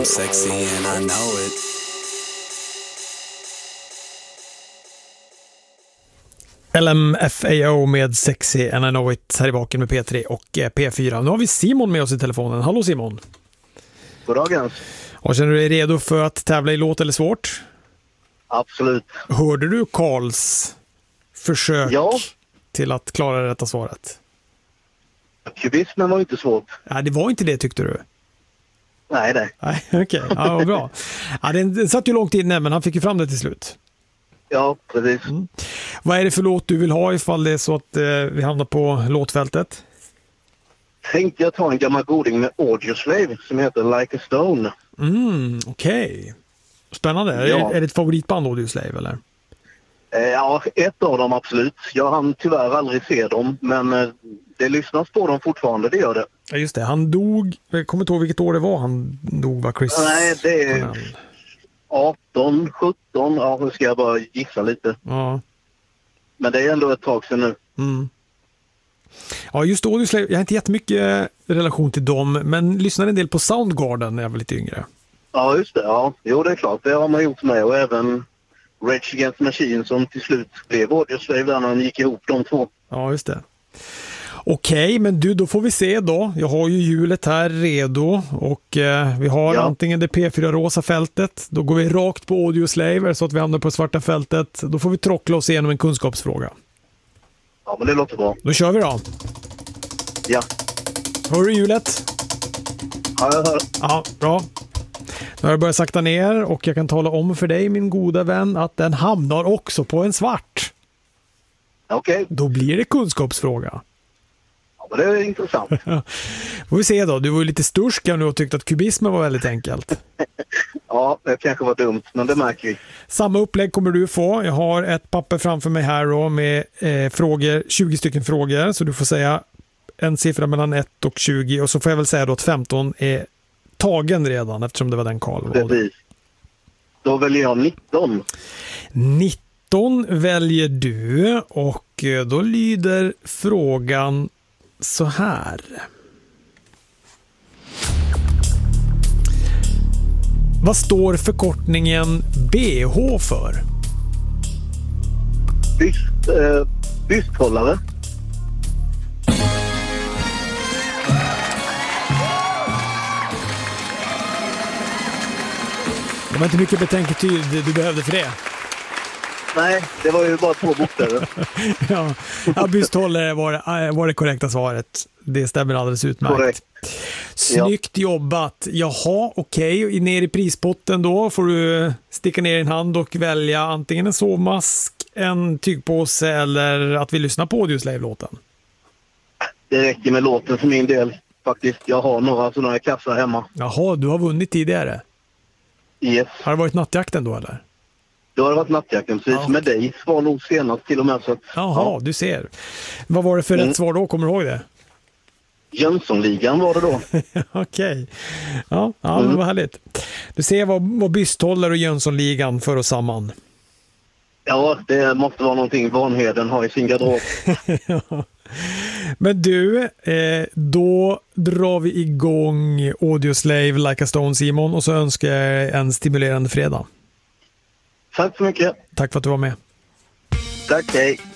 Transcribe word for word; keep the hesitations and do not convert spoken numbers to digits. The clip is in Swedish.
I'm sexy and I know it. L M F A O med Sexy and I know it här i Vaken med P tre och P fyra. Nu har vi Simon med oss i telefonen. Hallå Simon. God dagen. Och känner du dig redo för att tävla i låt eller svårt? Absolut. Hörde du Karls försök ja. till att klara det rätta svaret? Kubismen var inte svårt. Ja, det var inte det tyckte du? Nej, nej. Nej, okej. Okay. Ja, vad bra. Ja, den, den satt ju långt inne, men han fick ju fram det till slut. Ja, precis. Mm. Vad är det för låt du vill ha ifall det är så att eh, vi hamnar på låtfältet? Tänkte jag ta en gammal goding med Audioslave som heter Like a Stone. Mm, okej. Okay. Spännande. Ja. Är, är det ett favoritband Audioslave eller? Eh, ja, ett av dem absolut. Jag hann tyvärr aldrig se dem, men eh, det lyssnas på dem fortfarande, det gör det. Ja, just det. Han dog, jag kommer inte ihåg vilket år det var han dog, var Chris? Nej, det är arton, sjutton, ja, nu ska jag bara gissa lite. Ja. Men det är ändå ett tag sedan nu. Mm. Ja, just Audioslave, jag har inte jättemycket relation till dem, men lyssnade en del på Soundgarden när jag var lite yngre. Ja, just det. Ja, jo, det är klart. Det har man gjort med, och även Rage Against the Machine som till slut blev Audioslave där när han gick ihop de två. Ja, just det. Okej, okay, men du, då får vi se då. Jag har ju hjulet här redo och eh, vi har ja. antingen det P fyra-rosa fältet. Då går vi rakt på Audioslave så att vi hamnar på svarta fältet. Då får vi trockla oss igenom en kunskapsfråga. Ja, men det låter bra. Då kör vi då. Ja. Hör du hjulet? Ja, jag hör. Ja, bra. Nu har jag börjat sakta ner och jag kan tala om för dig, min goda vän, att den hamnar också på en svart. Okej. Okay. Då blir det kunskapsfråga. Ja, men det är intressant. Får vi se då. Du var ju lite sturska nu och tyckte att kubismen var väldigt enkelt. Ja, det kanske var dumt, men det märker vi. Samma upplägg kommer du få. Jag har ett papper framför mig här då med eh, frågor, tjugo stycken frågor. Så du får säga en siffra mellan ett och tjugo. Och så får jag väl säga då att femton är tagen redan eftersom det var den Karl valde. Precis. Då väljer jag nitton. nitton väljer du och då lyder frågan så här. Vad står förkortningen B H för? Byst, eh, bysthållare. Det var inte mycket betänketid du behövde för det. Nej, det var ju bara två bokstäver. ja, ja, bysthållare var det, var det korrekta svaret. Det stämmer alldeles utmärkt. Korrekt. Snyggt ja. jobbat. Jaha, okej. Okay. Ner i prispotten då får du sticka ner din hand och välja antingen en sovmask, en tygpåse eller att vi lyssnar på Audioslave-låten. Det räcker med låten för min del faktiskt. Jag har några sådana kassar hemma. Jaha, du har vunnit tidigare. Yes. Har det varit nattjakten då eller? Det har varit nattjakten, precis ja. med dig. Var nog senast till och med. Så att, Jaha, ja. du ser. Vad var det för mm. rätt svar då? Kommer du ihåg det? Jönssonligan var det då. Okej. Okay. Ja, ja mm. men vad härligt. Du ser vad, vad bysthållare och Jönssonligan för oss samman. Ja, det måste vara någonting Vanheden har i sin garderob. ja. Men du, eh, då drar vi igång Audioslave Like a Stone, Simon, och så önskar jag en stimulerande fredag. Tack så mycket. Tack för att du var med. Tack, hej.